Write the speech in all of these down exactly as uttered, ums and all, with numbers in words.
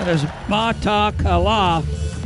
That is Mata Kala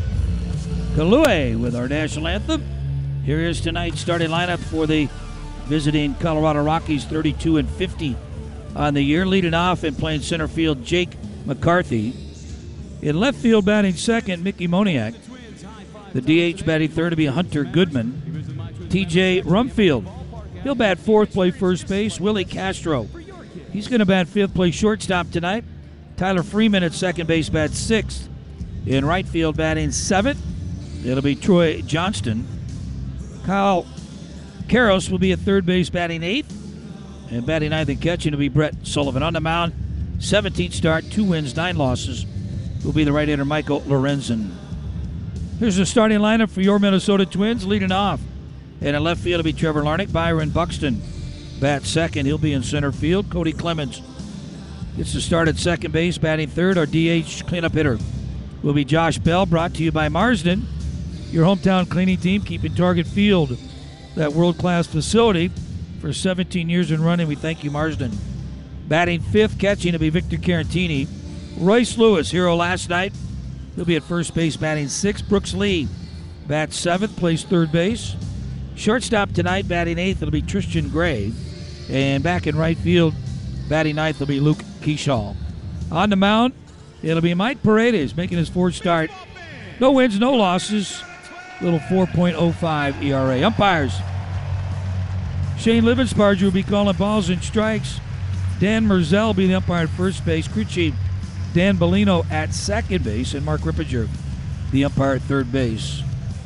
Kalue with our national anthem. Here is tonight's starting lineup for the visiting Colorado Rockies, thirty-two and fifty on the year. Leading off and playing center field, Jake McCarthy. In left field, batting second, Mickey Moniak. The D H batting third to be Hunter Goodman. T J Rumfield, he'll bat fourth, play first base. Willie Castro, he's going to bat fifth, play shortstop tonight. Tyler Freeman at second base, bats sixth. In right field, batting seventh, it'll be Troy Johnston. Kyle Karros will be at third base, batting eighth. And batting ninth and catching will be Brett Sullivan. On the mound, seventeenth start, two wins, nine losses, will be the right-hander Michael Lorenzen. Here's the starting lineup for your Minnesota Twins. Leading off, and in left field will be Trevor Larnach. Byron Buxton bats second. He'll be in center field. Cody Clemens gets to start at second base. Batting third, our D H cleanup hitter will be Josh Bell. Brought to you by Marsden, your hometown cleaning team, keeping Target Field that world-class facility for seventeen years and running. We thank you, Marsden. Batting fifth, catching to be Victor Carantini. Royce Lewis, hero last night, he'll be at first base, batting sixth. Brooks Lee bats seventh, plays third base. Shortstop tonight, batting eighth, it'll be Tristan Gray. And back in right field, batting ninth, will be Luke Keeschall. On the mound, it'll be Mike Paredes making his fourth start. No wins, no losses. Little four point oh five E R A. Umpires, Shane Livensparger will be calling balls and strikes. Dan Merzel will be the umpire at first base. Crew chief Dan Bellino at second base. And Mark Rippinger, the umpire at third base.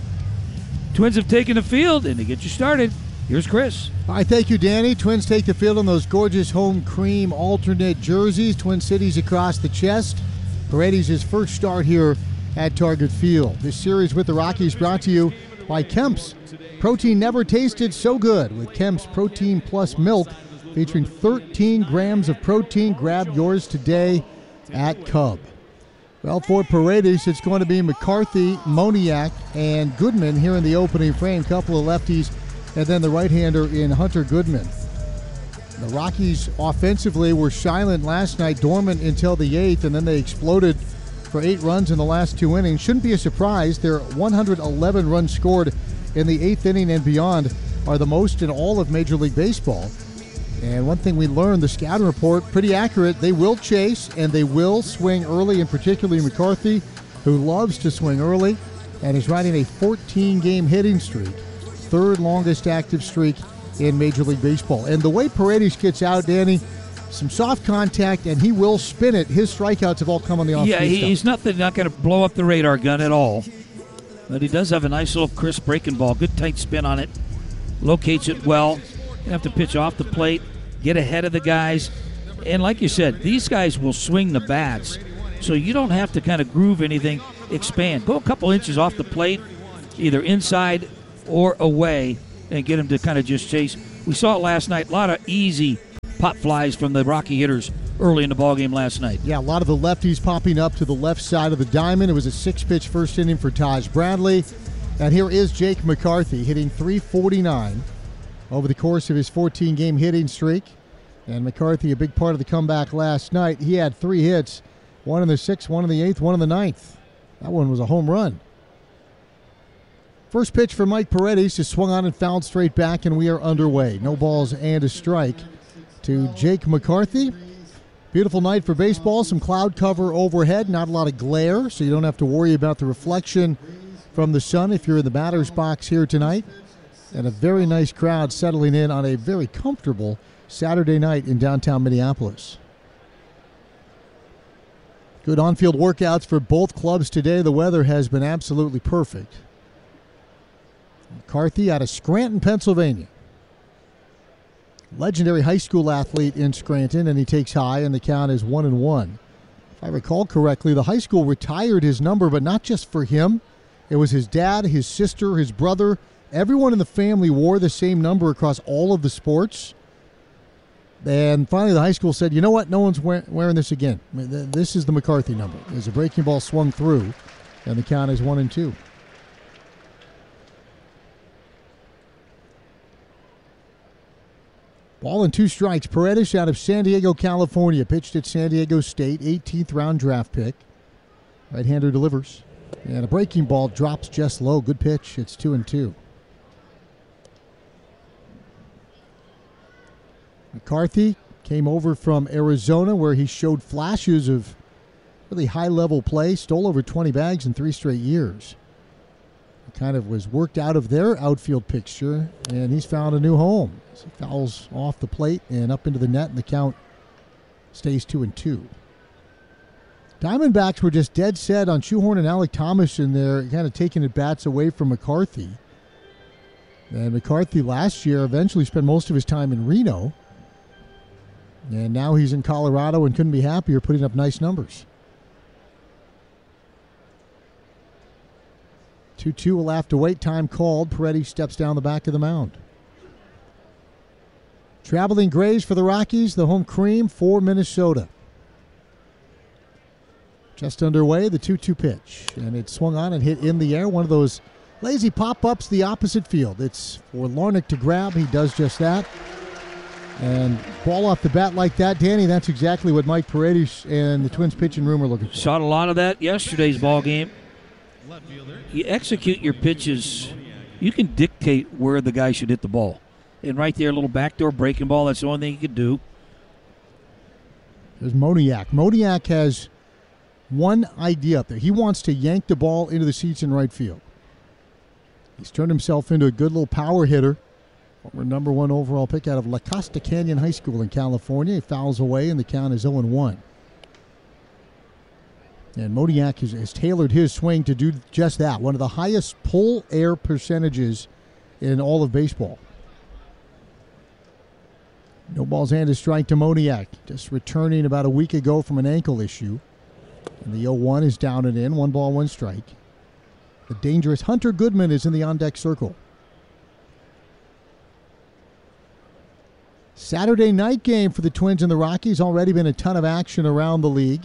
Twins have taken the field, and to get you started, here's Chris. All right, thank you, Danny. Twins take the field in those gorgeous home cream alternate jerseys. Twin Cities across the chest. Paredes' his first start here at Target Field. This series with the Rockies brought to you by Kemp's. Protein never tasted so good with Kemp's Protein Plus Milk, featuring thirteen grams of protein. Grab yours today at Cub. Well, for Paredes, it's going to be McCarthy, Moniak, and Goodman here in the opening frame. Couple of lefties, and then the right-hander in Hunter Goodman. The Rockies offensively were silent last night, dormant until the eighth, and then they exploded for eight runs in the last two innings. Shouldn't be a surprise. Their one hundred eleven runs scored in the eighth inning and beyond are the most in all of Major League Baseball. And one thing we learned, the scouting report, pretty accurate. They will chase and they will swing early, and particularly McCarthy, who loves to swing early and is riding a fourteen-game hitting streak, third longest active streak in Major League Baseball. And the way Paredes gets out, Danny, some soft contact, and he will spin it. His strikeouts have all come on the off-speed Yeah, he, stuff. he's nothing, not going to blow up the radar gun at all. But he does have a nice little crisp breaking ball. Good tight spin on it. Locates it well. You have to pitch off the plate, get ahead of the guys. And like you said, these guys will swing the bats. So you don't have to kind of groove anything, expand. Go a couple inches off the plate, either inside or away, and get him to kind of just chase. We saw it last night. A lot of easy pop flies from the Rocky hitters early in the ballgame last night. Yeah, a lot of the lefties popping up to the left side of the diamond. It was a six-pitch first inning for Taj Bradley. And here is Jake McCarthy hitting three forty-nine over the course of his fourteen-game hitting streak. And McCarthy, a big part of the comeback last night. He had three hits, one in the sixth, one in the eighth, one in the ninth. That one was a home run. First pitch for Mike Paredes is swung on and fouled straight back, and we are underway. No balls and a strike to Jake McCarthy. Beautiful night for baseball. Some cloud cover overhead, not a lot of glare, so you don't have to worry about the reflection from the sun if you're in the batter's box here tonight. And a very nice crowd settling in on a very comfortable Saturday night in downtown Minneapolis. Good on-field workouts for both clubs today. The weather has been absolutely perfect. McCarthy out of Scranton, Pennsylvania. Legendary high school athlete in Scranton, and he takes high, and the count is one and one. If I recall correctly, the high school retired his number, but not just for him. It was his dad, his sister, his brother. Everyone in the family wore the same number across all of the sports. And finally, the high school said, you know what? No one's wearing this again. I mean, this is the McCarthy number. As a breaking ball swung through, and the count is one and two. Ball and two strikes. Paredes out of San Diego, California. Pitched at San Diego State, eighteenth round draft pick. Right-hander delivers. And a breaking ball drops just low. Good pitch. It's two and two. McCarthy came over from Arizona where he showed flashes of really high-level play. Stole over twenty bags in three straight years. He kind of was worked out of their outfield picture, and he's found a new home. He fouls off the plate and up into the net, and the count stays two and two. Diamondbacks were just dead set on Shoehorn and Alec Thomas in there, kind of taking at bats away from McCarthy. And McCarthy last year eventually spent most of his time in Reno. And now he's in Colorado and couldn't be happier, putting up nice numbers. two two will have to wait. Time called. Paredes steps down the back of the mound. Traveling Grays for the Rockies, the home cream for Minnesota. Just underway, the two two pitch. And it swung on and hit in the air. One of those lazy pop-ups the opposite field. It's for Larnach to grab. He does just that. And ball off the bat like that, Danny, that's exactly what Mike Paredes and the Twins pitching room are looking for. Saw a lot of that yesterday's ball game. You execute your pitches, you can dictate where the guy should hit the ball. And right there, a little backdoor breaking ball, that's the only thing you can do. There's Moniak. Moniak has one idea up there. He wants to yank the ball into the seats in right field. He's turned himself into a good little power hitter. Former number one overall pick out of La Costa Canyon High School in California. He fouls away, and the count is oh and one. And Moniak has, has tailored his swing to do just that. One of the highest pull air percentages in all of baseball. No balls and a strike to Moniak. Just returning about a week ago from an ankle issue. And the oh one is down and in. One ball, one strike. The dangerous Hunter Goodman is in the on-deck circle. Saturday night game for the Twins and the Rockies. Already been a ton of action around the league.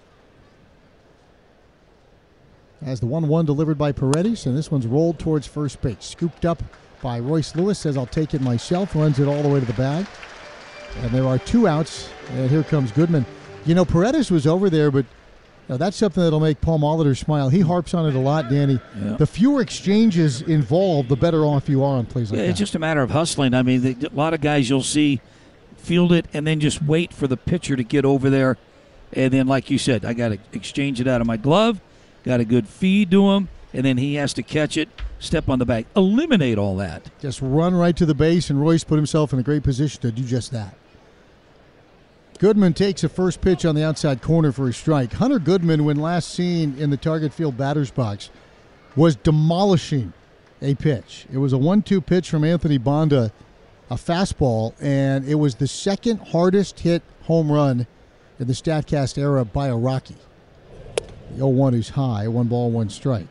As the one one delivered by Paredes, and this one's rolled towards first base. Scooped up by Royce Lewis, says I'll take it myself, runs it all the way to the bag. And there are two outs, and here comes Goodman. You know, Paredes was over there, but you know, that's something that'll make Paul Molitor smile. He harps on it a lot, Danny. Yeah. The fewer exchanges involved, the better off you are on plays like yeah, that. It's just a matter of hustling. I mean, the, a lot of guys you'll see field it and then just wait for the pitcher to get over there. And then, like you said, I got to exchange it out of my glove, got a good feed to him, and then he has to catch it, step on the bag. Eliminate all that. Just run right to the base, and Royce put himself in a great position to do just that. Goodman takes a first pitch on the outside corner for a strike. Hunter Goodman, when last seen in the target field batter's box, was demolishing a pitch. It was a one two pitch from Anthony Bonda, a fastball, and it was the second hardest hit home run in the StatCast era by a Rocky. The oh one is high, one ball, one strike.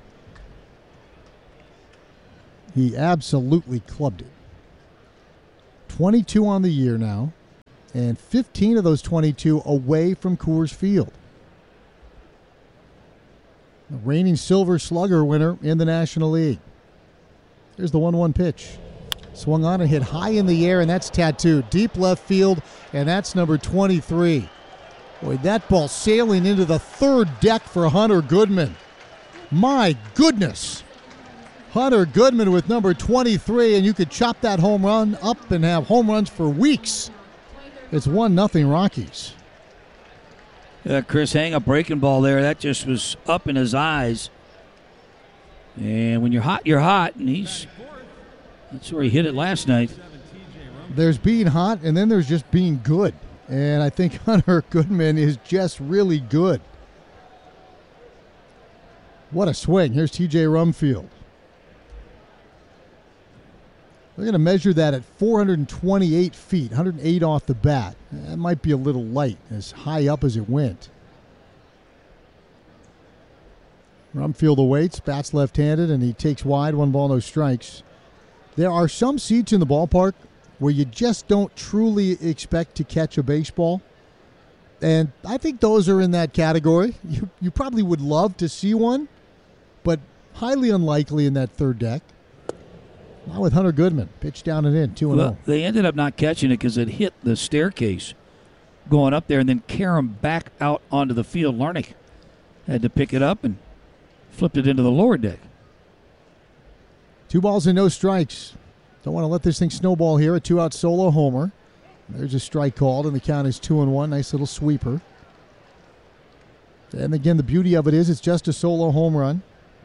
He absolutely clubbed it. twenty-two on the year now. And fifteen of those twenty-two away from Coors Field. The reigning Silver Slugger winner in the National League. Here's the one one pitch. Swung on and hit high in the air, and that's tattooed. Deep left field, and that's number twenty-three. Boy, that ball sailing into the third deck for Hunter Goodman. My goodness. Hunter Goodman with number twenty-three, and you could chop that home run up and have home runs for weeks. It's one nothing Rockies. Yeah, Chris, hang a breaking ball there. That just was up in his eyes. And when you're hot, you're hot. And he's that's where he hit it last night. There's being hot, and then there's just being good. And I think Hunter Goodman is just really good. What a swing. Here's T J Rumfield. We're going to measure that at four hundred twenty-eight feet, one hundred eight off the bat. That might be a little light, as high up as it went. Rumfield awaits, bats left-handed, and he takes wide, one ball, no strikes. There are some seats in the ballpark where you just don't truly expect to catch a baseball. And I think those are in that category. You, you probably would love to see one, but highly unlikely in that third deck. Not with Hunter Goodman. Pitch down and in, two and oh. Well, they ended up not catching it because it hit the staircase going up there and then carry him back out onto the field. Larnach had to pick it up and flipped it into the lower deck. Two balls and no strikes. Don't want to let this thing snowball here. A two-out solo homer. There's a strike called, and the count is two and one. Nice little sweeper. And again, the beauty of it is it's just a solo home run.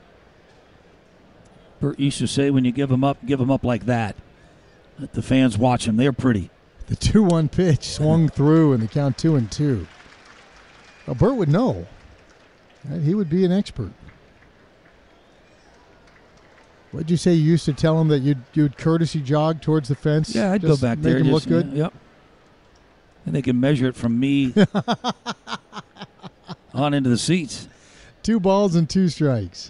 Bert used to say, when you give them up, give them up like that. Let the fans watch them. They're pretty. The two one pitch swung through, and the count two and two. Well, Bert would know. Right? He would be an expert. What did you say? You used to tell him that you'd you'd courtesy jog towards the fence? Yeah, I'd just go back make there. Make him just, look good? Yep. And they can measure it from me on into the seats. Two balls and two strikes.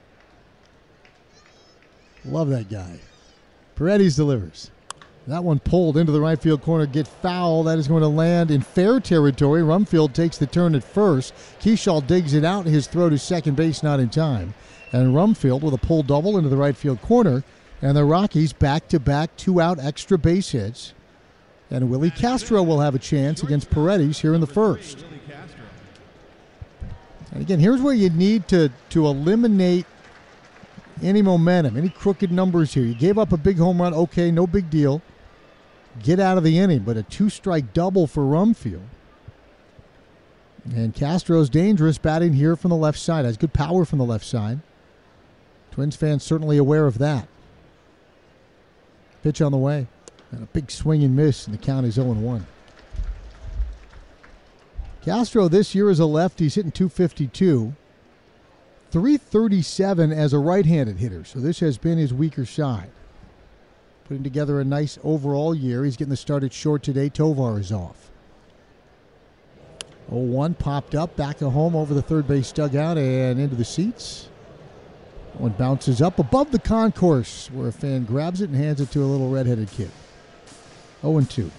Love that guy. Paredes delivers. That one pulled into the right field corner. Get foul. That is going to land in fair territory. Rumfield takes the turn at first. Keschall digs it out. His throw to second base not in time. And Rumfield with a pull double into the right field corner. And the Rockies back-to-back two-out extra base hits. And Willie Castro will have a chance against Paredes here in the first. And again, here's where you need to, to eliminate any momentum, any crooked numbers here. You gave up a big home run. Okay, no big deal. Get out of the inning. But a two-strike double for Rumfield. And Castro's dangerous batting here from the left side. Has good power from the left side. Twins fans certainly aware of that. Pitch on the way. And a big swing and miss, and the count is oh and one. Castro this year is a lefty. He's hitting two fifty-two. three thirty-seven as a right-handed hitter, so this has been his weaker side. Putting together a nice overall year. He's getting the start at short today. Tovar is off. oh one popped up, back of home over the third base dugout and into the seats. One bounces up above the concourse where a fan grabs it and hands it to a little redheaded kid. oh and two.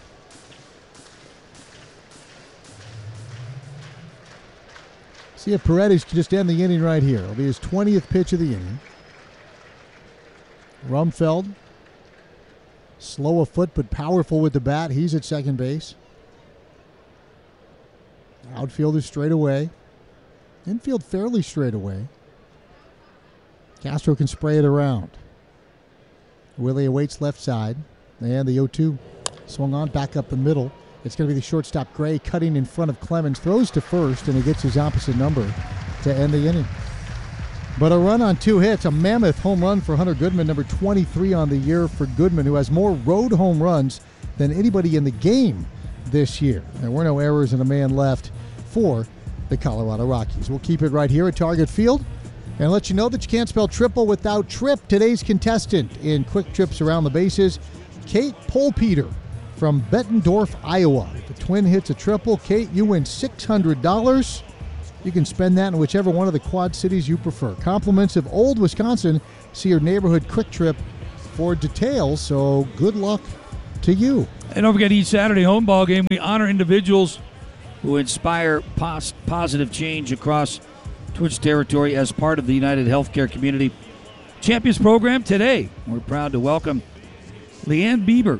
See if Paredes can just end the inning right here. It'll be his twentieth pitch of the inning. Rumfeld, slow of foot but powerful with the bat. He's at second base. Outfielder straight away. Infield fairly straight away. Castro can spray it around. Willie awaits left side. And the oh two swung on back up the middle. It's going to be the shortstop Gray cutting in front of Clemens. Throws to first, and he gets his opposite number to end the inning. But a run on two hits, a mammoth home run for Hunter Goodman, number twenty-three on the year for Goodman, who has more road home runs than anybody in the game this year. There were no errors and a man left for the Colorado Rockies. We'll keep it right here at Target Field and let you know that you can't spell triple without Trip. Today's contestant in quick trips around the bases, Kate Polpeter from Bettendorf, Iowa. If the Twin hits a triple, Kate, you win six hundred dollars. You can spend that in whichever one of the Quad Cities you prefer. Compliments of Old Wisconsin. See your neighborhood Quick Trip for details, so good luck to you. And don't forget, each Saturday home ball game, we honor individuals who inspire pos- positive change across Twins territory as part of the United Healthcare Community Champions Program today. We're proud to welcome Leanne Bieber.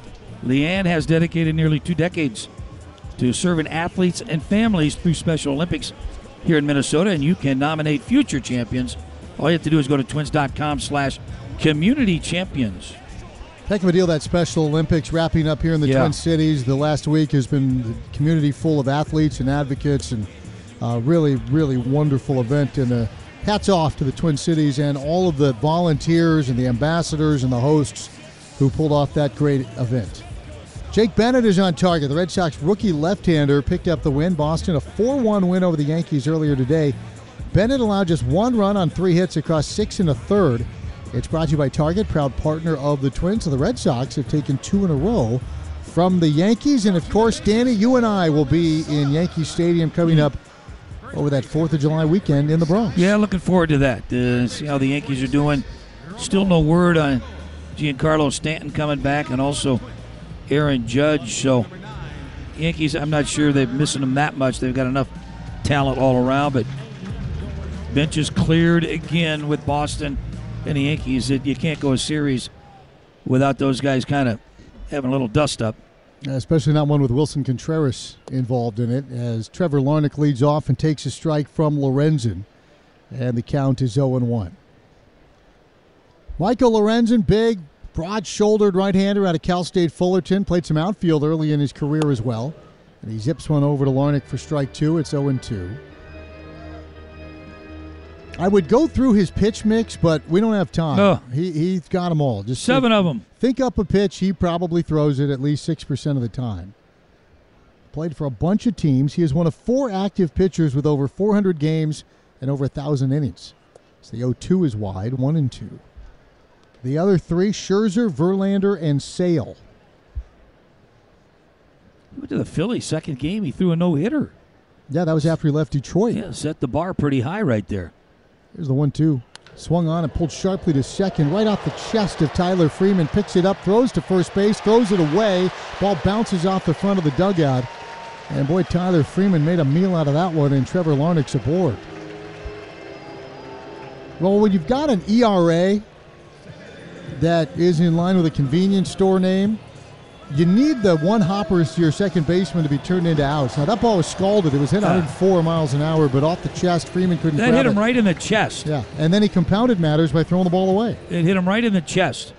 Leanne has dedicated nearly two decades to serving athletes and families through Special Olympics here in Minnesota, and you can nominate future champions. All you have to do is go to twins.com slash community champions. Heck of a deal, that Special Olympics wrapping up here in the yeah. Twin Cities. The last week has been the community full of athletes and advocates, and uh, really, really wonderful event. And uh, hats off to the Twin Cities and all of the volunteers and the ambassadors and the hosts who pulled off that great event. Jake Bennett is on target. The Red Sox rookie left-hander picked up the win. Boston, a four one win over the Yankees earlier today. Bennett allowed just one run on three hits across six and a third. It's brought to you by Target, proud partner of the Twins. So the Red Sox have taken two in a row from the Yankees. And, of course, Danny, you and I will be in Yankee Stadium coming up over that fourth of July weekend in the Bronx. Yeah, looking forward to that. Uh, see how the Yankees are doing. Still no word on Giancarlo Stanton coming back, and also Aaron Judge. So Yankees, I'm not sure they're missing them that much. They've got enough talent all around, but bench is cleared again with Boston and the Yankees. That you can't go a series without those guys kind of having a little dust up. Especially not one with Wilson Contreras involved in it, as Trevor Larnach leads off and takes a strike from Lorenzen. And the count is oh and one. Michael Lorenzen, big, broad-shouldered right-hander out of Cal State Fullerton. Played some outfield early in his career as well. And he zips one over to Larnach for strike two. It's oh and two. I would go through his pitch mix, but we don't have time. No. He, he's got them all. Just Seven think, of them. Think up a pitch. He probably throws it at least six percent of the time. Played for a bunch of teams. He is one of four active pitchers with over four hundred games and over one thousand innings. So the oh two is wide, one and two. The other three, Scherzer, Verlander, and Sale. He went to the Phillies' second game. He threw a no-hitter. Yeah, that was after he left Detroit. Yeah, set the bar pretty high right there. Here's the one two. Swung on and pulled sharply to second, right off the chest of Tyler Freeman. Picks it up, throws to first base, throws it away. Ball bounces off the front of the dugout. And boy, Tyler Freeman made a meal out of that one, and Trevor Larnach's aboard. Well, when you've got an E R A that is in line with a convenience store name, you need the one hoppers to your second baseman to be turned into outs. Now, that ball was scalded. It was hit one hundred four miles an hour, but off the chest, Freeman couldn't That grab hit him it. right in the chest. Yeah, and then he compounded matters by throwing the ball away. It hit him right in the chest.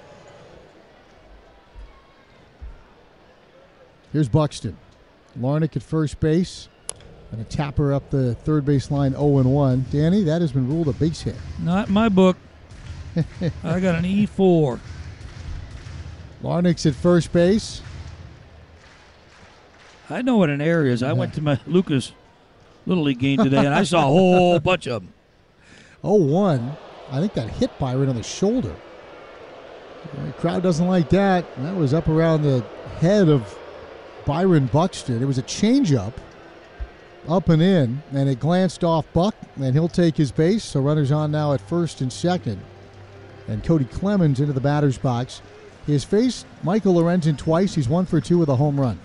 Here's Buxton. Larnach at first base. And a tapper up the third base line, oh and one. Danny, that has been ruled a base hit. Not in my book. I got an E four. Larnach's at first base. I know what an error is. I went to my Lucas Little League game today, and I saw a whole bunch of them. oh one. I think that hit Byron on the shoulder. The crowd doesn't like that. That was up around the head of Byron Buxton. It was a changeup, up and in, and it glanced off Buck, and he'll take his base. So runners on now at first and second. And Cody Clemens into the batter's box. He has faced Michael Lorenzen twice. He's one for two with a home run.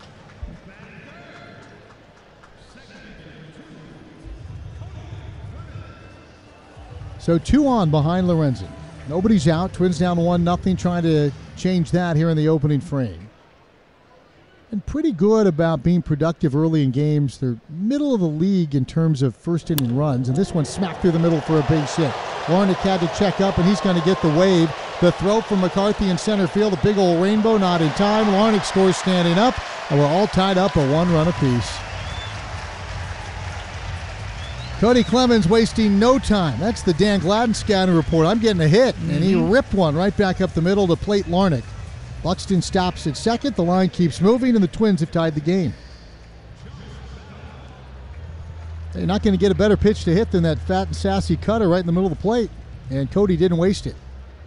So two on behind Lorenzen. Nobody's out. Twins down one nothing, trying to change that here in the opening frame. And pretty good about being productive early in games. They're middle of the league in terms of first inning runs, and this one smacked through the middle for a base hit. Larnach had to check up, and he's going to get the wave. The throw from McCarthy in center field, a big old rainbow, not in time. Larnach scores standing up, and we're all tied up at one run apiece. Cody Clemens wasting no time. That's the Dan Gladden scouting report. I'm getting a hit, mm-hmm. and he ripped one right back up the middle to plate Larnach. Buxton stops at second. The line keeps moving, and the Twins have tied the game. They're not going to get a better pitch to hit than that fat and sassy cutter right in the middle of the plate, and Cody didn't waste it.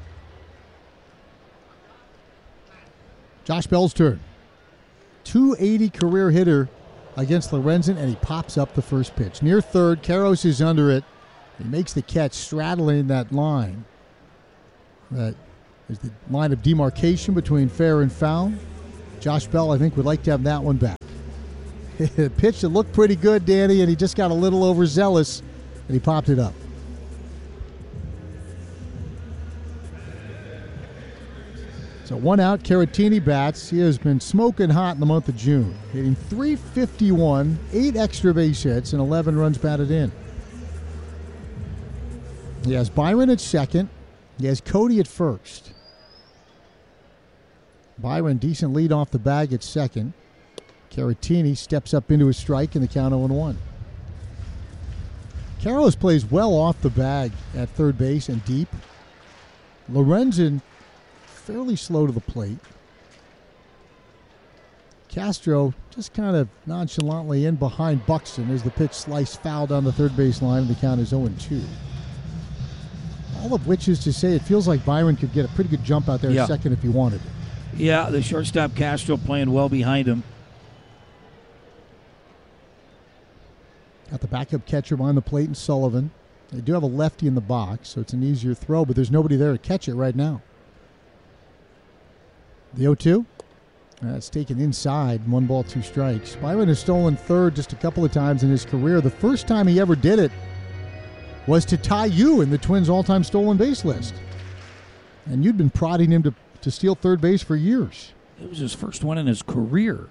Josh Bell's turn. two eighty career hitter against Lorenzen, and he pops up the first pitch. Near third, Karros is under it. He makes the catch straddling that line. That is the line of demarcation between fair and foul. Josh Bell, I think, would like to have that one back. A pitch that looked pretty good, Danny, and he just got a little overzealous, and he popped it up. So one out, Caratini bats. He has been smoking hot in the month of June, hitting three fifty-one, eight extra base hits, and eleven runs batted in. He has Byron at second. He has Cody at first. Byron, decent lead off the bag at second. Caratini steps up into a strike in the count oh and one. Karros plays well off the bag at third base and deep. Lorenzen fairly slow to the plate. Castro just kind of nonchalantly in behind Buxton as the pitch sliced foul down the third base line, and the count is oh and two. All of which is to say it feels like Byron could get a pretty good jump out there yeah. at second if he wanted it. Yeah, the shortstop Castro playing well behind him. Got the backup catcher behind the plate in Sullivan. They do have a lefty in the box, so it's an easier throw, but there's nobody there to catch it right now. The oh two. That's taken inside. One ball, two strikes. Byron has stolen third just a couple of times in his career. The first time he ever did it was to tie you in the Twins' all-time stolen base list. And you'd been prodding him to, to steal third base for years. It was his first one in his career.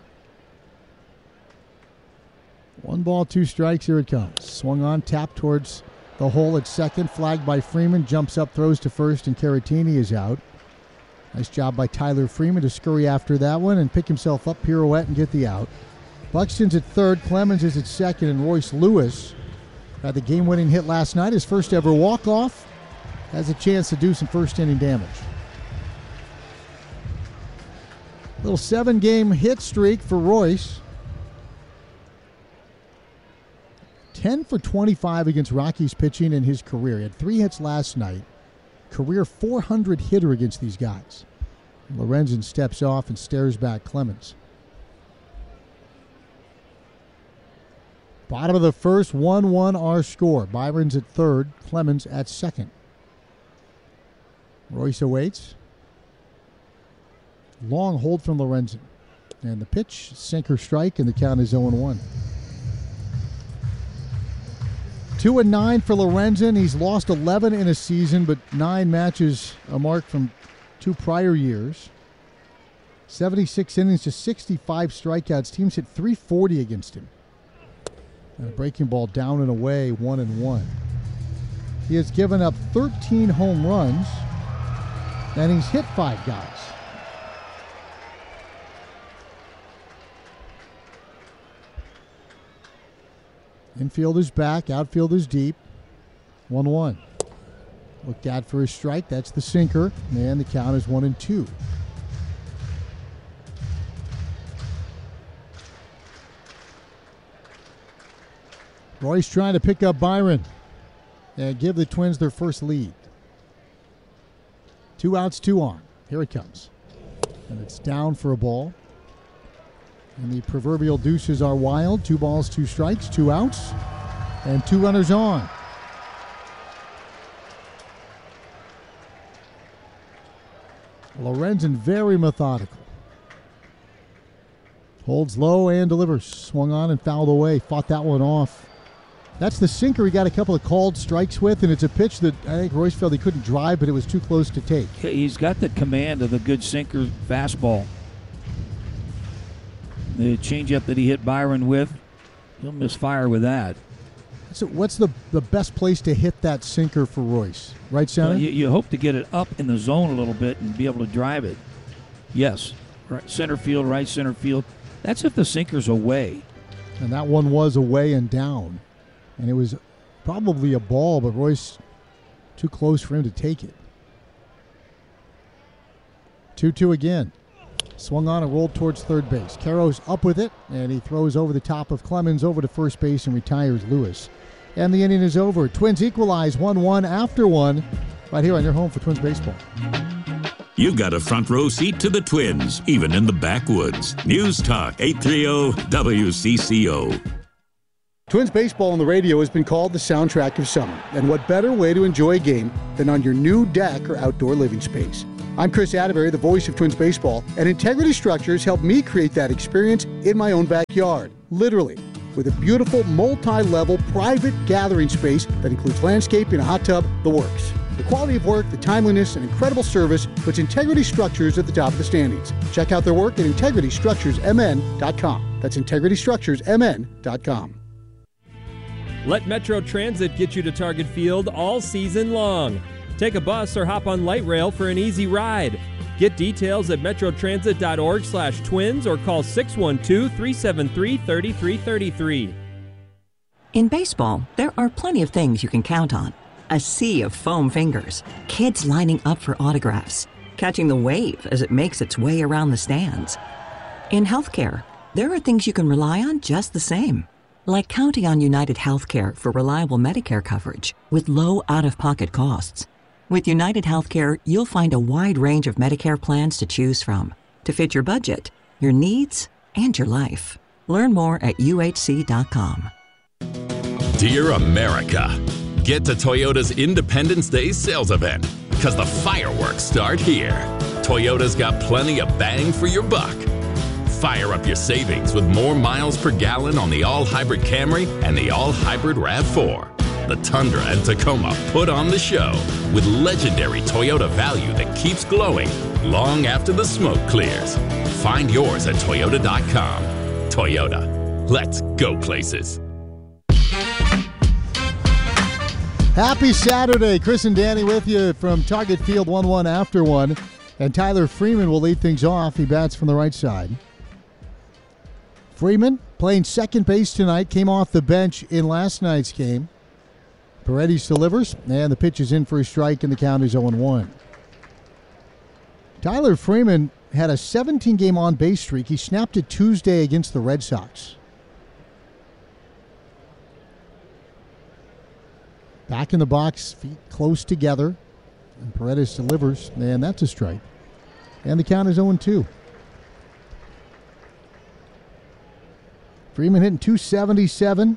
One ball, two strikes. Here it comes. Swung on, tapped towards the hole at second. Flagged by Freeman. Jumps up, throws to first, and Caratini is out. Nice job by Tyler Freeman to scurry after that one and pick himself up, pirouette, and get the out. Buxton's at third. Clemens is at second, and Royce Lewis had the game-winning hit last night. His first ever walk-off. Has a chance to do some first-inning damage. Little seven-game hit streak for Royce. ten for twenty-five against Rockies pitching in his career. He had three hits last night. Career four hundred hitter against these guys. Lorenzen steps off and stares back Clemens. Bottom of the first, one one our score. Byron's at third, Clemens at second. Royce awaits. Long hold from Lorenzen. And the pitch, sinker strike, and the count is oh and one. two and nine for Lorenzen. He's lost eleven in a season, but nine matches a mark from two prior years. seventy-six innings to sixty-five strikeouts. Teams hit three forty against him. And a breaking ball down and away, one and one. He has given up thirteen home runs, and he's hit five guys. Infield is back, outfield is deep. one one. Looked at for his strike. That's the sinker. And the count is one and two. Royce trying to pick up Byron and give the Twins their first lead. Two outs, two on. Here it comes. And it's down for a ball. And the proverbial deuces are wild. Two balls, two strikes, two outs, and two runners on. Lorenzen very methodical. Holds low and delivers. Swung on and fouled away. Fought that one off. That's the sinker he got a couple of called strikes with, and it's a pitch that I think Royce felt he couldn't drive, but it was too close to take. He's got the command of a good sinker fastball. The changeup that he hit Byron with, he'll misfire with that. So what's the, the best place to hit that sinker for Royce? Right center? Well, you, you hope to get it up in the zone a little bit and be able to drive it. Yes. Right center field, right center field. That's if the sinker's away. And that one was away and down. And it was probably a ball, but Royce too close for him to take it. two two again. Swung on and rolled towards third base. Caro's up with it, and he throws over the top of Clemens over to first base and retires Lewis. And the inning is over. Twins equalize one one after one right here on your home for Twins baseball. You've got a front row seat to the Twins, even in the backwoods. News Talk eight thirty W C C O. Twins baseball on the radio has been called the soundtrack of summer. And what better way to enjoy a game than on your new deck or outdoor living space? I'm Chris Atterbury, the voice of Twins baseball, and Integrity Structures helped me create that experience in my own backyard, literally, with a beautiful multi-level private gathering space that includes landscaping, a hot tub, the works. The quality of work, the timeliness, and incredible service puts Integrity Structures at the top of the standings. Check out their work at integrity structures m n dot com. That's integrity structures m n dot com. Let Metro Transit get you to Target Field all season long. Take a bus or hop on light rail for an easy ride. Get details at metrotransit.org slash twins or call six one two, three seven three, three three three three. In baseball, there are plenty of things you can count on. A sea of foam fingers, kids lining up for autographs, catching the wave as it makes its way around the stands. In healthcare, there are things you can rely on just the same. Like counting on United Healthcare for reliable Medicare coverage with low out-of-pocket costs. With United Healthcare, you'll find a wide range of Medicare plans to choose from to fit your budget, your needs, and your life. Learn more at U H C dot com. Dear America, get to Toyota's Independence Day sales event because the fireworks start here. Toyota's got plenty of bang for your buck. Fire up your savings with more miles per gallon on the all-hybrid Camry and the all-hybrid RAV four. The Tundra and Tacoma put on the show with legendary Toyota value that keeps glowing. long after the smoke clears. Find yours at Toyota dot com. Toyota, let's go places. Happy Saturday. Chris and Danny with you from Target Field, one one after one. And Tyler Freeman will lead things off. He bats from the right side. Freeman playing second base tonight. Came off the bench in last night's game. Paredes delivers, and the pitch is in for a strike, and the count is oh one. Tyler Freeman had a seventeen-game on-base streak. He snapped it Tuesday against the Red Sox. Back in the box, feet close together. And Paredes delivers, and that's a strike. And the count is oh two. Freeman hitting two seventy-seven.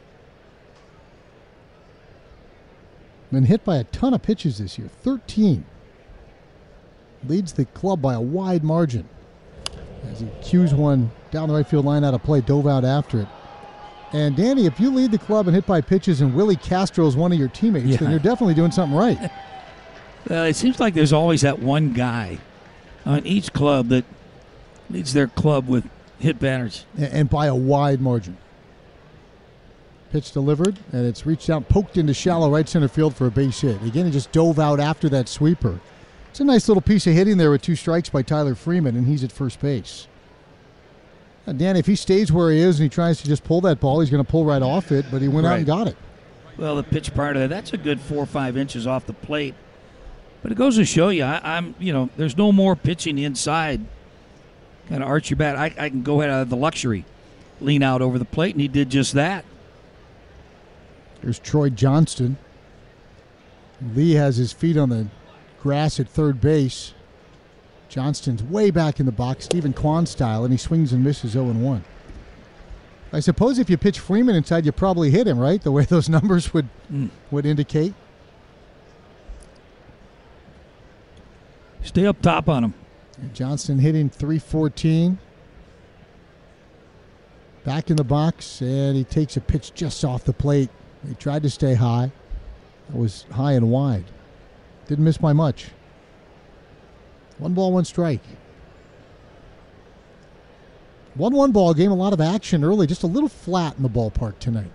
Been hit by a ton of pitches this year, thirteen. Leads the club by a wide margin. As he cues one down the right field line out of play, dove out after it. And Danny, if you lead the club and hit by pitches and Willie Castro is one of your teammates, yeah, then you're definitely doing something right. Well, it seems like there's always that one guy on each club that leads their club with hit banners. And by a wide margin. Pitch delivered, and it's reached out, poked into shallow right center field for a base hit. Again, he just dove out after that sweeper. It's a nice little piece of hitting there with two strikes by Tyler Freeman, and he's at first base. Now, Dan, if he stays where he is and he tries to just pull that ball, he's going to pull right off it, but he went right out and got it. Well, the pitch part of that, that's a good four or five inches off the plate. But it goes to show you, I, I'm, you know, there's no more pitching inside. Kind of arch your bat. I, I can go ahead, I have the luxury, lean out over the plate, and he did just that. There's Troy Johnston. Lee has his feet on the grass at third base. Johnston's way back in the box, Stephen Kwan style, and he swings and misses oh one. I suppose if you pitch Freeman inside, you probably hit him, right? The way those numbers would mm. would indicate. Stay up top on him. And Johnston hitting three fourteen. Back in the box, and he takes a pitch just off the plate. He tried to stay high. It was high and wide. Didn't miss by much. One ball, one strike. one one ball game, a lot of action early, just a little flat in the ballpark tonight.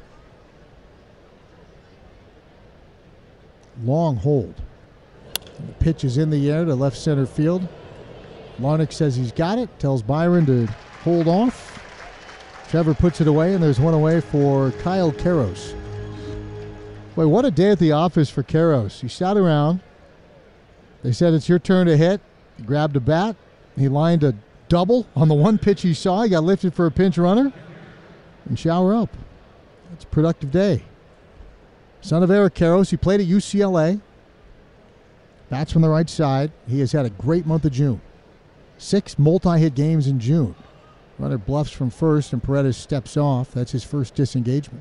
Long hold. And the pitch is in the air to left center field. Larnach says he's got it, tells Byron to hold off. Trevor puts it away, and there's one away for Kyle Karros. Boy, what a day at the office for Karros. He sat around. They said, it's your turn to hit. He grabbed a bat. He lined a double on the one pitch he saw. He got lifted for a pinch runner and shower up. That's a productive day. Son of Eric Karros. He played at U C L A. Bats from the right side. He has had a great month of June. Six multi-hit games in June. Runner bluffs from first, and Paredes steps off. That's his first disengagement.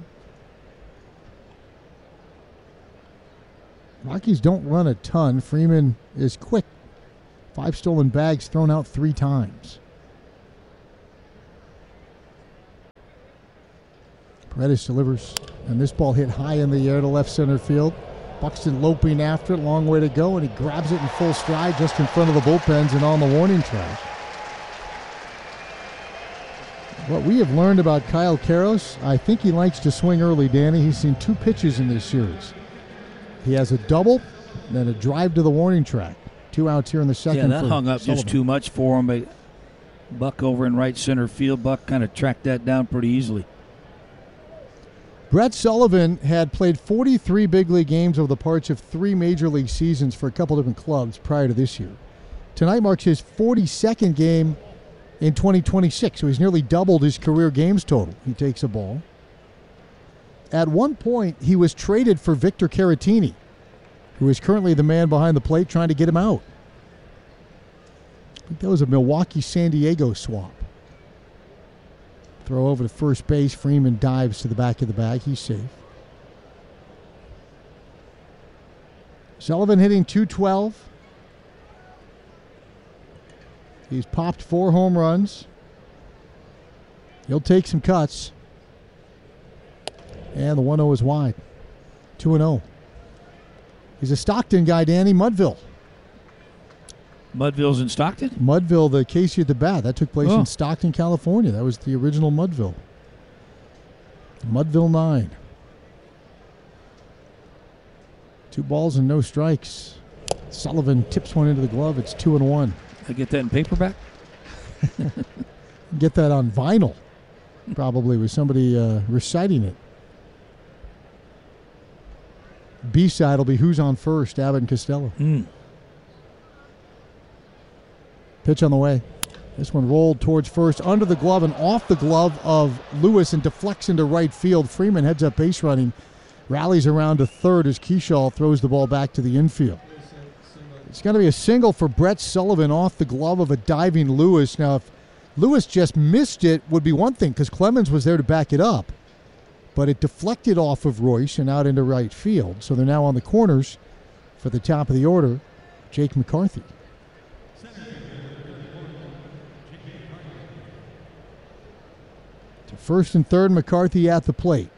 Rockies don't run a ton. Freeman is quick. Five stolen bags thrown out three times. Paredes delivers, and this ball hit high in the air to left center field. Buxton loping after it, long way to go, and he grabs it in full stride just in front of the bullpens and on the warning track. What we have learned about Kyle Karros, I think he likes to swing early, Danny. He's seen two pitches in this series. He has a double, then a drive to the warning track. Two outs here in the second. Yeah, that hung up Sullivan. Just too much for him. But Buck over in right center field. Buck kind of tracked that down pretty easily. Brett Sullivan had played forty-three big league games over the parts of three major league seasons for a couple different clubs prior to this year. Tonight marks his forty-second game in twenty twenty-six, so he's nearly doubled his career games total. He takes a ball. At one point, he was traded for Victor Caratini, who is currently the man behind the plate trying to get him out. I think that was a Milwaukee-San Diego swap. Throw over to first base. Freeman dives to the back of the bag. He's safe. Sullivan hitting two twelve. He's popped four home runs. He'll take some cuts. And the one oh is wide. two and oh. He's a Stockton guy, Danny. Mudville. Mudville's in Stockton? Mudville, the Casey at the bat. That took place Oh. in Stockton, California. That was the original Mudville. Mudville nine. Two balls and no strikes. Sullivan tips one into the glove. It's two and one. I get that in paperback? Get that on vinyl, probably, with somebody uh, reciting it. B-side will be Who's on First, Abbott and Costello. Mm. Pitch on the way. This one rolled towards first, under the glove and off the glove of Lewis and deflects into right field. Freeman heads up base running, rallies around to third as Keyshaw throws the ball back to the infield. It's going to be a single for Brett Sullivan off the glove of a diving Lewis. Now, if Lewis just missed it, would be one thing because Clemens was there to back it up. But it deflected off of Royce and out into right field. So they're now on the corners for the top of the order, Jake McCarthy. To first and third, McCarthy at the plate.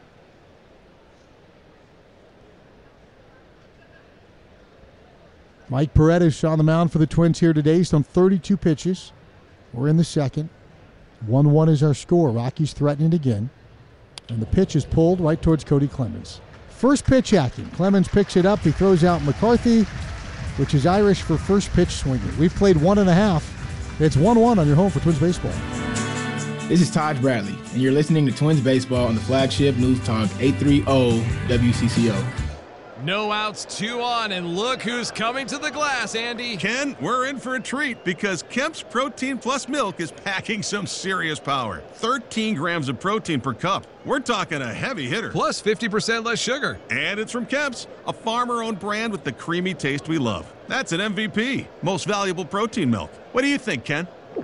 Mike Paredes on the mound for the Twins here today. He's thrown thirty-two pitches. We're in the second. one one is our score. Rockies threatening again. And the pitch is pulled right towards Cody Clemens. First pitch hacking. Clemens picks it up. He throws out McCarthy, which is Irish for first pitch swinging. We've played one and a half. It's one one on your home for Twins Baseball. This is Taj Bradley, and you're listening to Twins Baseball on the flagship News Talk eight thirty W C C O. No outs, two on, and look who's coming to the glass, Andy. Ken, we're in for a treat because Kemp's Protein Plus Milk is packing some serious power. thirteen grams of protein per cup. We're talking a heavy hitter. Plus fifty percent less sugar. And it's from Kemp's, a farmer-owned brand with the creamy taste we love. That's an M V P, most valuable protein milk. What do you think, Ken?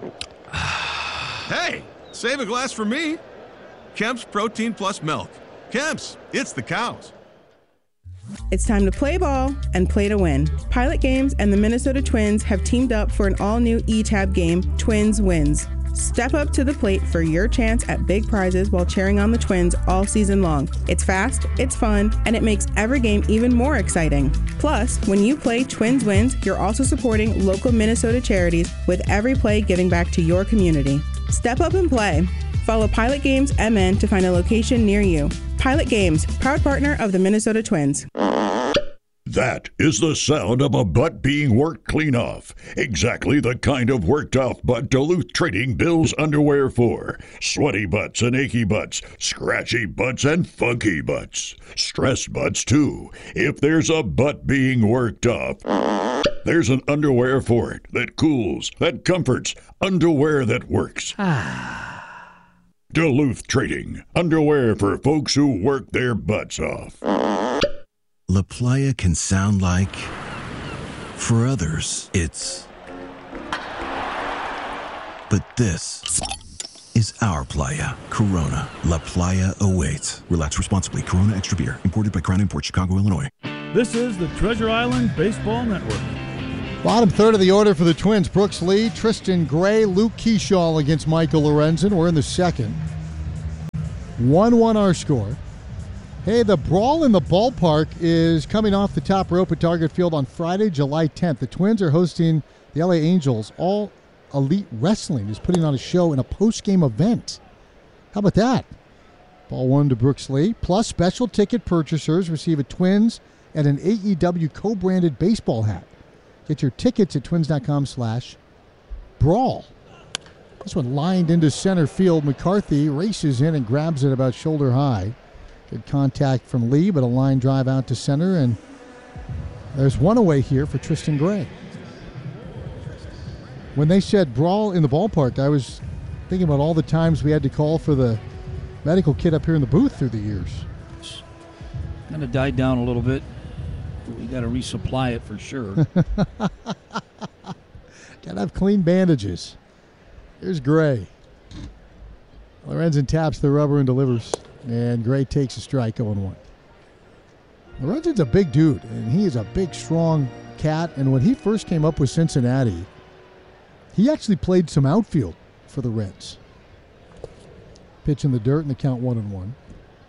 Hey, save a glass for me. Kemp's Protein Plus Milk. Kemp's, it's the cows. It's time to play ball and play to win. Pilot Games and the Minnesota Twins have teamed up for an all-new E-Tab game, Twins Wins. Step up to the plate for your chance at big prizes while cheering on the Twins all season long. It's fast, it's fun, and it makes every game even more exciting. Plus, when you play Twins Wins, you're also supporting local Minnesota charities with every play giving back to your community. Step up and play. Follow Pilot Games M N to find a location near you. Pilot Games, proud partner of the Minnesota Twins. That is the sound of a butt being worked clean off. Exactly the kind of worked off butt Duluth Trading builds underwear for. Sweaty butts and achy butts, scratchy butts and funky butts. Stressed butts too. If there's a butt being worked off, there's an underwear for it that cools, that comforts, underwear that works. Duluth Trading, underwear for folks who work their butts off. La Playa can sound like, for others, it's. But this is our playa. Corona. La Playa awaits. Relax responsibly. Corona Extra Beer. Imported by Crown Imports, Chicago, Illinois. This is the Treasure Island Baseball Network. Bottom third of the order for the Twins. Brooks Lee, Tristan Gray, Luke Keyshaw against Michael Lorenzen. We're in the second. one one our score. Hey, the Brawl in the Ballpark is coming off the top rope at Target Field on Friday, July tenth. The Twins are hosting the L A Angels. All Elite Wrestling is putting on a show in a post-game event. How about that? Ball one to Brooks Lee. Plus, special ticket purchasers receive a Twins and an A E W co-branded baseball hat. Get your tickets at twins.com slash brawl. This one lined into center field. McCarthy races in and grabs it about shoulder high. Good contact from Lee, but a line drive out to center, and there's one away here for Tristan Gray. When they said brawl in the ballpark, I was thinking about all the times we had to call for the medical kit up here in the booth through the years. Kind of died down a little bit. We got to resupply it for sure. Gotta have clean bandages. Here's Gray. Lorenzen taps the rubber and delivers. And Gray takes a strike, oh one. Lorenzen's a big dude, and he is a big, strong cat. And when he first came up with Cincinnati, he actually played some outfield for the Reds. Pitch in the dirt, and the count one and one.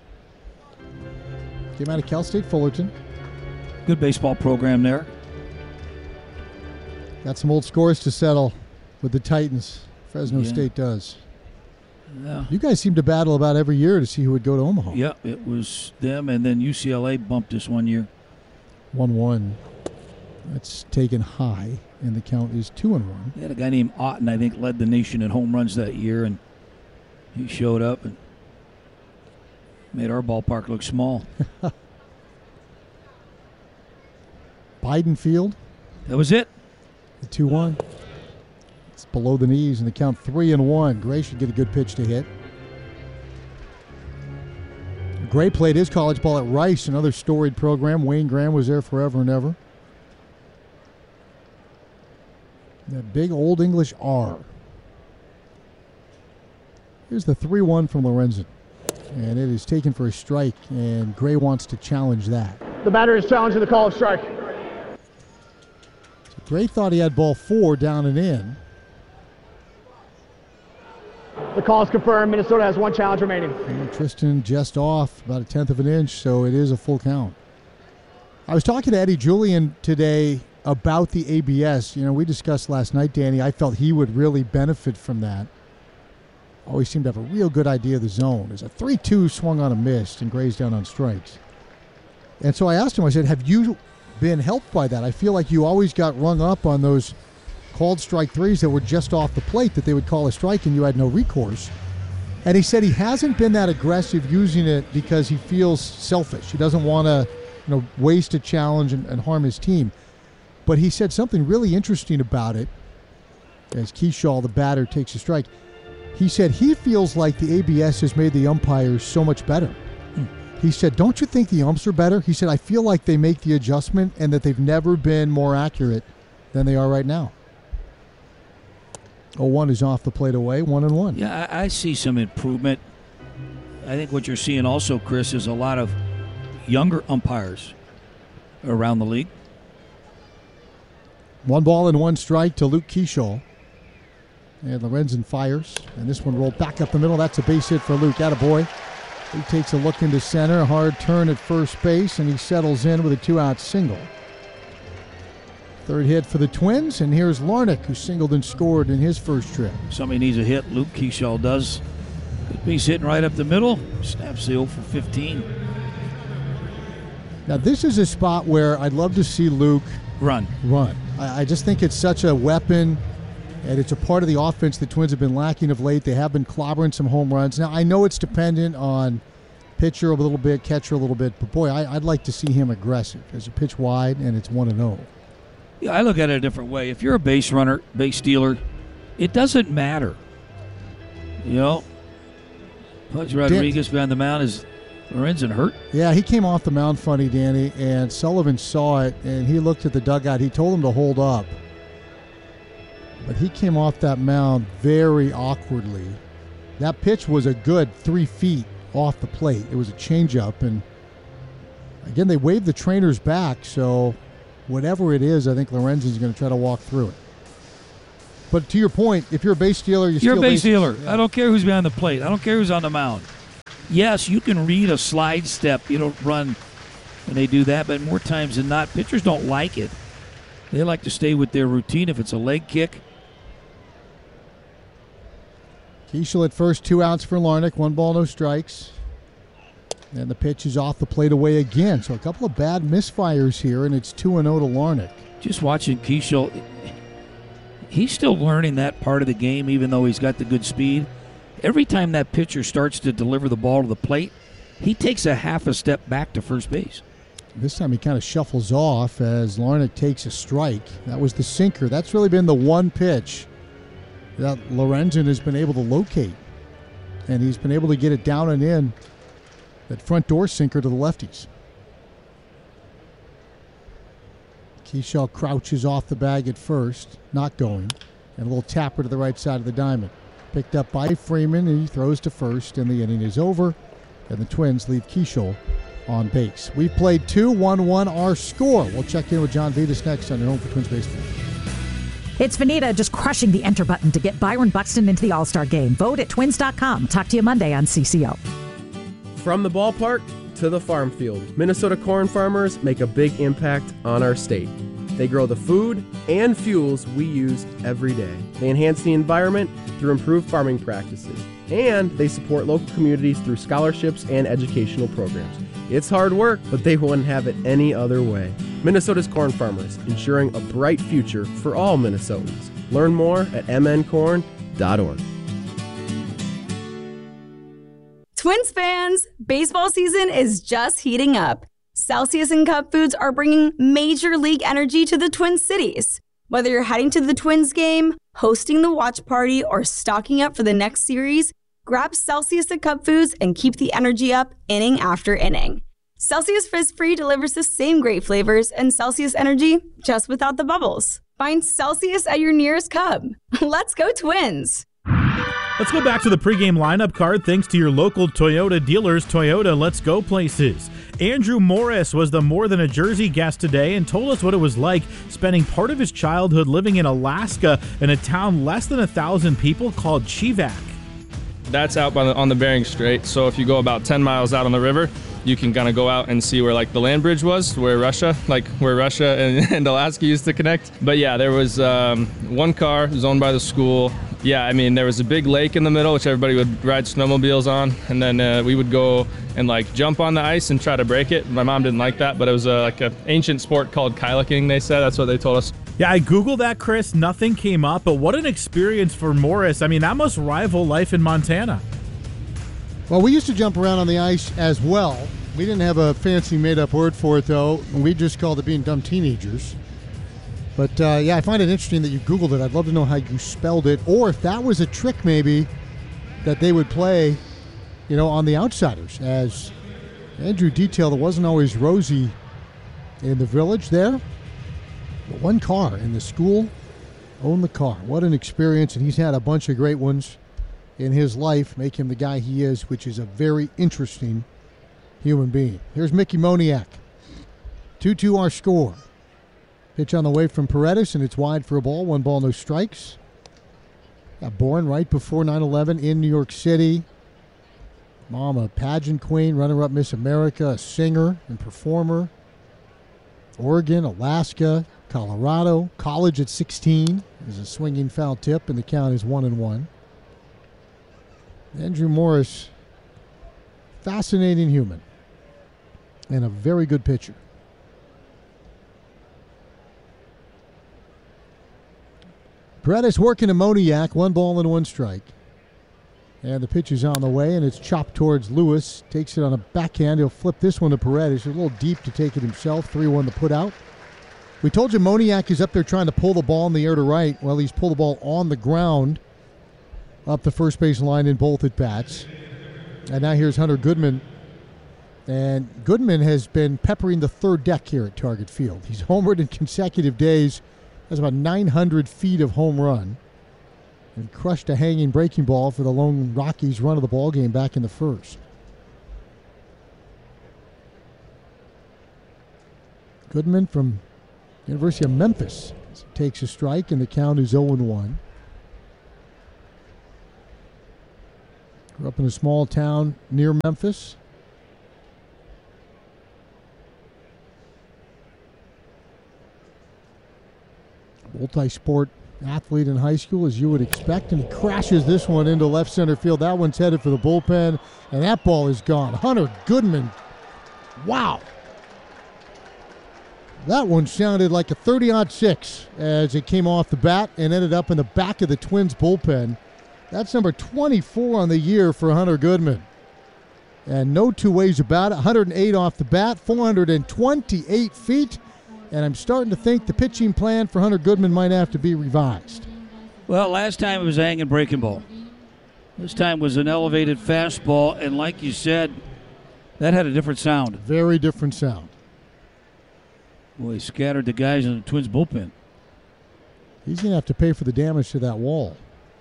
Came out of Cal State Fullerton. Good baseball program there. Got some old scores to settle with the Titans. Fresno Yeah. State does. Yeah. You guys seem to battle about every year to see who would go to Omaha. Yeah, it was them, and then U C L A bumped us one year. one one. That's taken high, and the count is two and one. They had a guy named Otten, I think, led the nation in home runs that year, and he showed up and made our ballpark look small. Biden Field. That was it. The two one. It's below the knees, and the count three and one. Gray should get a good pitch to hit. Gray played his college ball at Rice, another storied program. Wayne Graham was there forever and ever. That big Old English R. Here's the three one from Lorenzen. And it is taken for a strike, and Gray wants to challenge that. The batter is challenging the call of strike. So Gray thought he had ball four down and in. The call is confirmed. Minnesota has one challenge remaining. And Tristan just off about a tenth of an inch, so it is a full count. I was talking to Eddie Julian today about the A B S. You know, we discussed last night, Danny. I felt he would really benefit from that. Always seemed to have a real good idea of the zone. There's a three two swung on a miss and Gray's down on strikes. And so I asked him, I said, have you been helped by that? I feel like you always got rung up on those called strike threes that were just off the plate that they would call a strike and you had no recourse. And he said he hasn't been that aggressive using it because he feels selfish. He doesn't want to, you know, waste a challenge and, and harm his team. But he said something really interesting about it as Keyshaw, the batter, takes a strike. He said he feels like the A B S has made the umpires so much better. Hmm. He said, don't you think the umps are better? He said, I feel like they make the adjustment and that they've never been more accurate than they are right now. oh one is off the plate away, one and one. Yeah, I, I see some improvement. I think what you're seeing also, Chris, is a lot of younger umpires around the league. One ball and one strike to Luke Keyshaw. And Lorenzen fires. And this one rolled back up the middle. That's a base hit for Luke. Attaboy. He takes a look into center. A hard turn at first base. And he settles in with a two-out single. Third hit for the Twins. And here's Larnach, who singled and scored in his first trip. Somebody needs a hit. Luke Keyshaw does. Good piece hitting right up the middle. Snaps the oh for fifteen. Now, this is a spot where I'd love to see Luke run. Run. I, I just think it's such a weapon. And it's a part of the offense the Twins have been lacking of late. They have been clobbering some home runs. Now, I know it's dependent on pitcher a little bit, catcher a little bit, but boy, I, I'd like to see him aggressive as a pitch wide, and it's one and oh. Yeah, I look at it a different way. If you're a base runner, base stealer, it doesn't matter. You know, Pudge Rodriguez behind the mound. Is Lorenzen hurt? Yeah, he came off the mound funny, Danny, and Sullivan saw it, and he looked at the dugout. He told him to hold up. But he came off that mound very awkwardly. That pitch was a good three feet off the plate. It was a changeup, and again, they waved the trainers back, so whatever it is, I think Lorenzen's going to try to walk through it. But to your point, if you're a base stealer, you you're steal a base stealer. Yeah. I don't care who's behind the plate. I don't care who's on the mound. Yes, you can read a slide step. You don't run when they do that, but more times than not, pitchers don't like it. They like to stay with their routine. If it's a leg kick. Keyshaw at first, two outs for Larnach, one ball, no strikes. And the pitch is off the plate away again. So a couple of bad misfires here, and it's two and oh to Larnach. Just watching Keyshaw, he's still learning that part of the game, even though he's got the good speed. Every time that pitcher starts to deliver the ball to the plate, he takes a half a step back to first base. This time he kind of shuffles off as Larnach takes a strike. That was the sinker. That's really been the one pitch that Lorenzen has been able to locate. And he's been able to get it down and in. That front door sinker to the lefties. Keyshaw crouches off the bag at first, not going. And a little tapper to the right side of the diamond. Picked up by Freeman, and he throws to first, and the inning is over. And the Twins leave Keyshaw on base. We've played two, one one our score. We'll check in with John Vitas next on your home for Twins Baseball. It's Vanita just crushing the enter button to get Byron Buxton into the All-Star game. Vote at twins dot com. Talk to you Monday on C C O. From the ballpark to the farm field, Minnesota corn farmers make a big impact on our state. They grow the food and fuels we use every day. They enhance the environment through improved farming practices. And they support local communities through scholarships and educational programs. It's hard work, but they wouldn't have it any other way. Minnesota's corn farmers, ensuring a bright future for all Minnesotans. Learn more at m n corn dot org. Twins fans, baseball season is just heating up. Celsius and Cup Foods are bringing Major League energy to the Twin Cities. Whether you're heading to the Twins game, hosting the watch party, or stocking up for the next series, grab Celsius and Cup Foods and keep the energy up inning after inning. Celsius Fizz Free delivers the same great flavors and Celsius energy just without the bubbles. Find Celsius at your nearest Cub. Let's go Twins! Let's go back to the pregame lineup card thanks to your local Toyota dealers. Toyota, let's go places. Andrew Morris was the More Than a Jersey guest today and told us what it was like spending part of his childhood living in Alaska in a town less than a thousand people called Chivak. That's out by the, on the Bering Strait, so if you go about ten miles out on the river, you can kind of go out and see where like the land bridge was, where Russia, like where Russia and, and Alaska used to connect. But yeah, there was um, one car, it was owned by the school. Yeah, I mean, there was a big lake in the middle, which everybody would ride snowmobiles on, and then uh, we would go and like jump on the ice and try to break it. My mom didn't like that, but it was uh, like an ancient sport called kayaking, they said. That's what they told us. Yeah, I Googled that, Chris. Nothing came up, but what an experience for Morris. I mean, that must rival life in Montana. Well, we used to jump around on the ice as well. We didn't have a fancy made-up word for it, though. We just called it being dumb teenagers. But, uh, yeah, I find it interesting that you Googled it. I'd love to know how you spelled it, or if that was a trick maybe that they would play, you know, on the outsiders. As Andrew detailed, it wasn't always rosy in the village there. But one car, and the school owned the car. What an experience, and he's had a bunch of great ones in his life, make him the guy he is, which is a very interesting human being. Here's Mickey Moniak. two two our score. Pitch on the way from Paredes, and it's wide for a ball. One ball, no strikes. Got born right before nine eleven in New York City. Mom, a pageant queen, runner-up Miss America, a singer and performer. Oregon, Alaska, Colorado. College at sixteen. There's a swinging foul tip, and the count is one and one. Andrew Morris, fascinating human and a very good pitcher. Paredes working to Moniak, one ball and one strike. And the pitch is on the way, and it's chopped towards Lewis. Takes it on a backhand. He'll flip this one to Paredes. A little deep to take it himself. three one to put out. We told you Moniak is up there trying to pull the ball in the air to right. Well, he's pulled the ball on the ground up the first base line in both at bats. And now here's Hunter Goodman. And Goodman has been peppering the third deck here at Target Field. He's homered in consecutive days. Has about nine hundred feet of home run. And crushed a hanging breaking ball for the lone Rockies' run of the ball game back in the first. Goodman from University of Memphis takes a strike, and the count is oh and one. Grew up in a small town near Memphis. Multi-sport athlete in high school, as you would expect, and he crashes this one into left center field. That one's headed for the bullpen, and that ball is gone. Hunter Goodman, wow. That one sounded like a thirty-aught six as it came off the bat and ended up in the back of the Twins bullpen. That's number twenty-four on the year for Hunter Goodman. And no two ways about it. one hundred eight off the bat, four hundred twenty-eight feet. And I'm starting to think the pitching plan for Hunter Goodman might have to be revised. Well, last time it was a hanging breaking ball. This time was an elevated fastball, and like you said, that had a different sound. Very different sound. Boy, he scattered the guys in the Twins bullpen. He's going to have to pay for the damage to that wall.